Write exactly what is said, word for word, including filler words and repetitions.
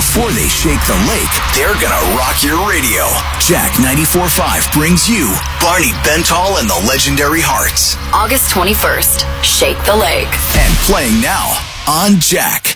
before they shake the lake, they're gonna rock your radio. Jack ninety-four point five brings you Barney Bentall and the Legendary Hearts. August twenty-first, Shake the Lake. And playing now on Jack.